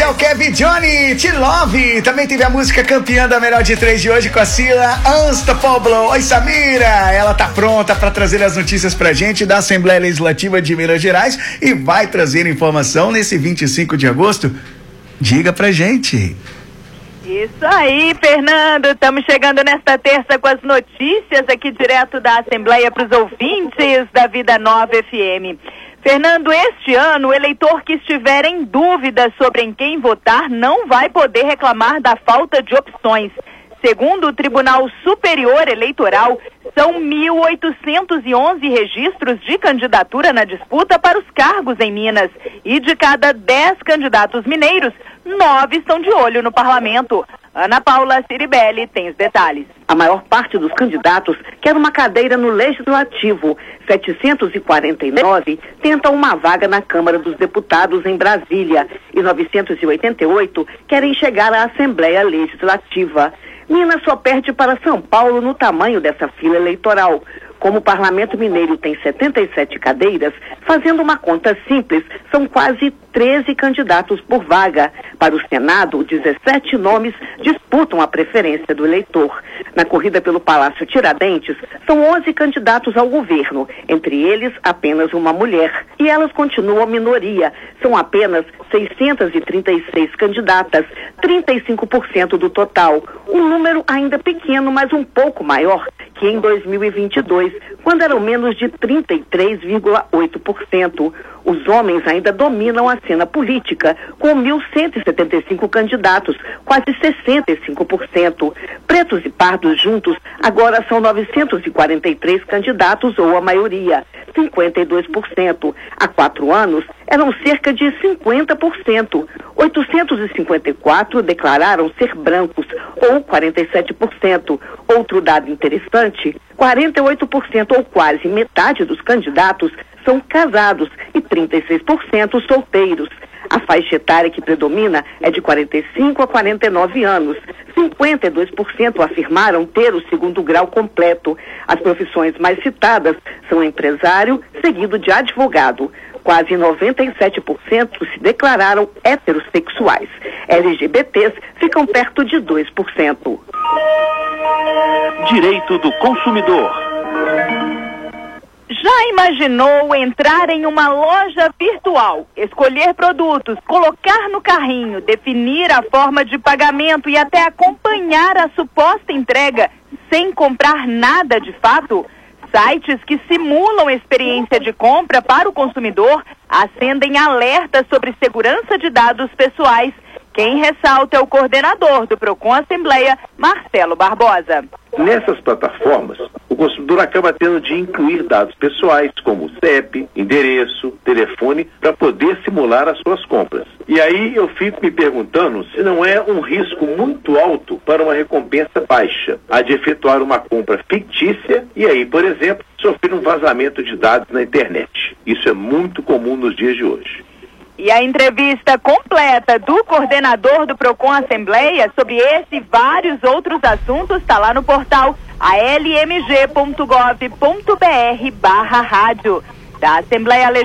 é o Kevin Johnny, Te Love. Também teve a música campeã da Melhor de 3 de hoje com a Sila Unstoppable. Oi, Samira. Ela tá pronta para trazer as notícias pra gente da Assembleia Legislativa de Minas Gerais e vai trazer informação nesse 25 de agosto. Diga pra gente. Isso aí, Fernando. Estamos chegando nesta terça com as notícias aqui direto da Assembleia para os ouvintes da Vida Nova FM. Fernando, este ano o eleitor que estiver em dúvida sobre em quem votar não vai poder reclamar da falta de opções. Segundo o Tribunal Superior Eleitoral, são 1.811 registros de candidatura na disputa para os cargos em Minas. E de cada 10 candidatos mineiros, 9 estão de olho no parlamento. Ana Paula Ciribelli tem os detalhes. A maior parte dos candidatos quer uma cadeira no Legislativo. 749 tentam uma vaga na Câmara dos Deputados em Brasília e 988 querem chegar à Assembleia Legislativa. Minas só perde para São Paulo no tamanho dessa fila eleitoral. Como o Parlamento Mineiro tem 77 cadeiras, fazendo uma conta simples, são quase 13 candidatos por vaga. Para o Senado, 17 nomes disputam a preferência do eleitor. Na corrida pelo Palácio Tiradentes, são 11 candidatos ao governo, entre eles apenas uma mulher. E elas continuam minoria. São apenas 636 candidatas, 35% do total. Um número ainda pequeno, mas um pouco maior que em 2022, quando eram menos de 33,8%. Os homens ainda dominam a cena política, com 1.175 candidatos, quase 65%. Pretos e pardos juntos agora são 943 candidatos, ou a maioria, 52%. Há 4 anos eram cerca de 50%. 854 declararam ser brancos, ou 47%. Outro dado interessante, 48% ou quase metade dos candidatos são casados e 36% solteiros. A faixa etária que predomina é de 45 a 49 anos. 52% afirmaram ter o 2º grau completo. As profissões mais citadas são empresário, seguido de advogado. Quase 97% se declararam heterossexuais. LGBTs ficam perto de 2%. Direito do consumidor. Já imaginou entrar em uma loja virtual, escolher produtos, colocar no carrinho, definir a forma de pagamento e até acompanhar a suposta entrega sem comprar nada de fato? Sites que simulam experiência de compra para o consumidor acendem alertas sobre segurança de dados pessoais. Quem ressalta é o coordenador do Procon Assembleia, Marcelo Barbosa. Nessas plataformas, o consumidor acaba tendo de incluir dados pessoais, como CEP, endereço, telefone, para poder simular as suas compras. E aí eu fico me perguntando se não é um risco muito alto para uma recompensa baixa, a de efetuar uma compra fictícia e aí, por exemplo, sofrer um vazamento de dados na internet. Isso é muito comum nos dias de hoje. E a entrevista completa do coordenador do Procon Assembleia sobre esse e vários outros assuntos está lá no portal almg.gov.br/rádio da Assembleia Legislativa.